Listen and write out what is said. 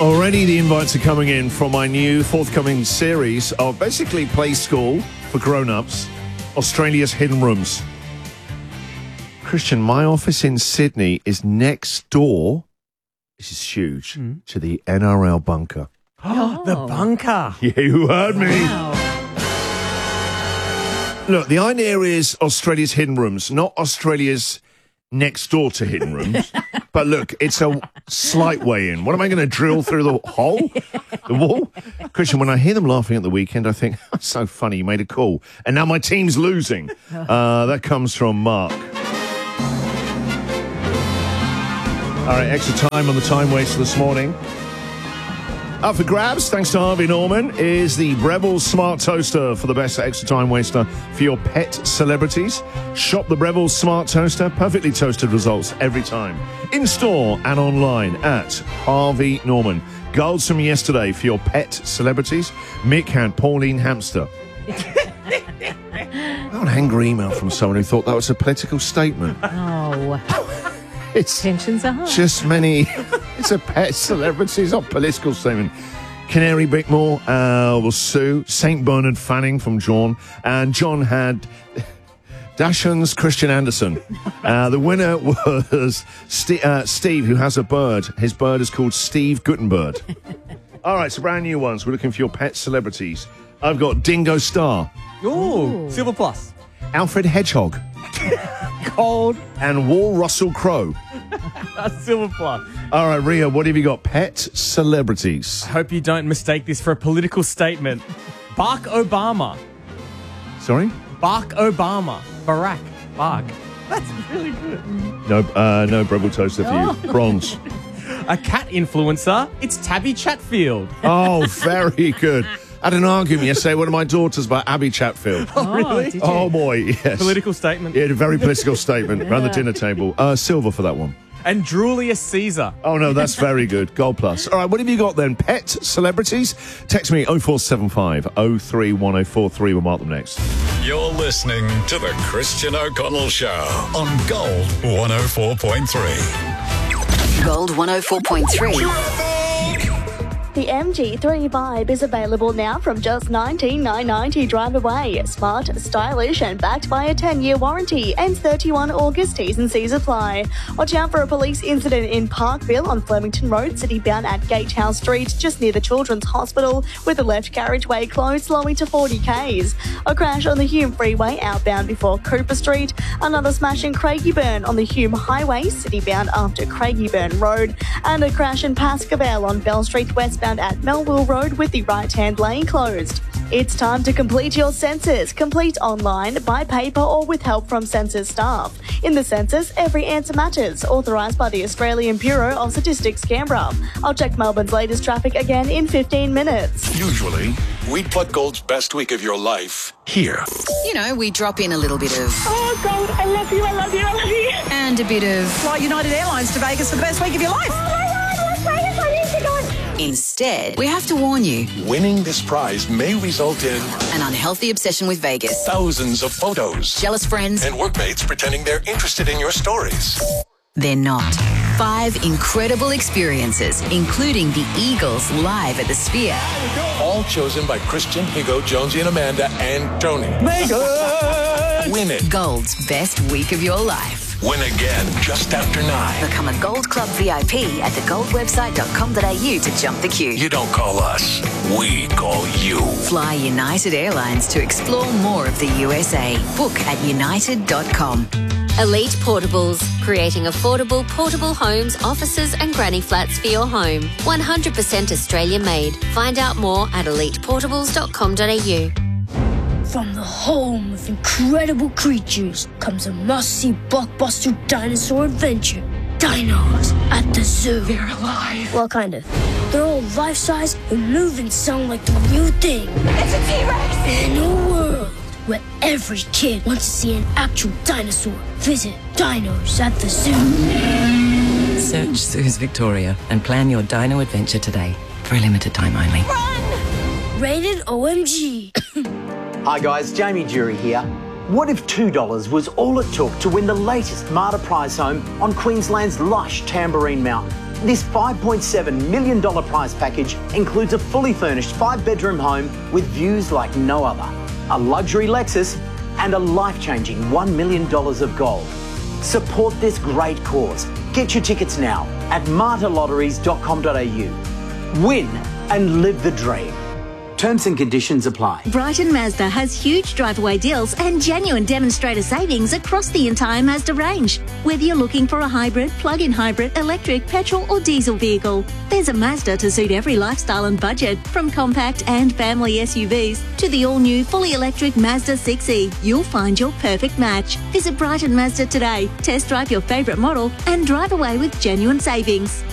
Already the invites are coming in for my new forthcoming series of basically play school for grown-ups, Australia's Hidden Rooms. Christian, my office in Sydney is next door, this is huge, to the NRL bunker. The bunker. Yeah, you heard me. Wow. Look, the idea is Australia's Hidden Rooms, not Australia's next door to Hidden Rooms. But look, it's a slight way in. What am I going to drill through the hole? The wall? Christian, when I hear them laughing at the weekend, I think, oh, so funny, you made a call. And now my team's losing. That comes from Mark. All right, extra time on the time waster this morning. Up for grabs, thanks to Harvey Norman, is the Breville Smart Toaster for the best extra time waster for your pet celebrities. Shop the Breville Smart Toaster, perfectly toasted results every time. In store and online at Harvey Norman. Goals from yesterday for your pet celebrities. Mick had Pauline Hamster. An angry email from someone who thought that was a political statement. Oh, It's tensions are high. just many. It's a pet celebrity. It's not a political statement. Canary Bickmore will sue. St. Bernard Fanning from John. And John had Dachshund's Christian Anderson. The winner was Steve, who has a bird. His bird is called Steve Gutenberg. All right, so brand new ones. We're looking for your pet celebrities. I've got Dingo Star, Ooh, Silver Plus. Alfred Hedgehog, Gold. and Wal Russell Crowe. Silver Plus. All right, Ria, what have you got? Pet celebrities. I hope you don't mistake this for a political statement. Barack Obama. Sorry? Barack Obama. Barack. Bark. That's really good. No Breville toaster for you. Bronze. A cat influencer. It's Tabby Chatfield. Oh, very good. I had an argument yesterday, one of my daughters, about Abby Chatfield. Oh, really? Did you? Oh, boy, yes. Political statement. Yeah, a very political statement around the dinner table. Silver for that one. And Julius Caesar. Oh, no, that's very good. Gold plus. All right, what have you got then? Pet celebrities? Text me 0475 031043. We'll mark them next. You're listening to The Christian O'Connell Show on Gold 104.3. Gold 104.3. The MG3 Vibe is available now from just $19,990 drive away. Smart, stylish and backed by a 10-year warranty. Ends 31 August. T's and C's apply. Watch out for a police incident in Parkville on Flemington Road, city-bound at Gatehouse Street, just near the Children's Hospital, with the left carriageway closed, slowing to 40 k's. A crash on the Hume Freeway outbound before Cooper Street. Another smash in Craigieburn on the Hume Highway, city-bound after Craigieburn Road. And a crash in Pascoe on Bell Street westbound at Melville Road with the right-hand lane closed. It's time to complete your census. Complete online, by paper or with help from census staff. In the census, every answer matters. Authorised by the Australian Bureau of Statistics, Canberra. I'll check Melbourne's latest traffic again in 15 minutes. Usually, we'd put Gold's best week of your life here. You know, we drop in a little bit of... Oh, God, I love you, I love you, I love you. And a bit of... Fly United Airlines to Vegas for the best week of your life. Oh, my God, Las Vegas, I need to go. Instead, we have to warn you, Winning this prize may result in an unhealthy obsession with Vegas, thousands of photos jealous friends, and workmates pretending they're interested in your stories. they're not. 5 incredible experiences, including the Eagles live at the Sphere. All chosen by Christian, Higo, Jonesy, and Amanda, and Tony. Win it. Gold's best week of your life. Win again just after 9. Become a Gold Club VIP at thegoldwebsite.com.au to jump the queue. You don't call us, we call you. Fly United Airlines to explore more of the USA. Book at united.com. Elite Portables, creating affordable portable homes, offices and granny flats for your home. 100% Australian made. Find out more at eliteportables.com.au. From the home of incredible creatures comes a must-see blockbuster dinosaur adventure. Dinos at the zoo. They're alive. Well, kind of. They're all life-size and move and sound like the real thing. It's a T-Rex. In a world where every kid wants to see an actual dinosaur, visit Dinos at the Zoo. Search Zoos Victoria and plan your dino adventure today. For a limited time only. Rated OMG. Hi guys, Jamie Jury here. What if $2 was all it took to win the latest Marta Prize home on Queensland's lush Tambourine Mountain? This $5.7 million prize package includes a fully furnished 5-bedroom home with views like no other, a luxury Lexus, and a life-changing $1 million of gold. Support this great cause. Get your tickets now at martyrlotteries.com.au. Win and live the dream. Terms and conditions apply. Brighton Mazda has huge drive-away deals and genuine demonstrator savings across the entire Mazda range. Whether you're looking for a hybrid, plug-in hybrid, electric, petrol or diesel vehicle, there's a Mazda to suit every lifestyle and budget. From compact and family SUVs to the all-new fully electric Mazda 6e, you'll find your perfect match. Visit Brighton Mazda today, test drive your favourite model and drive away with genuine savings.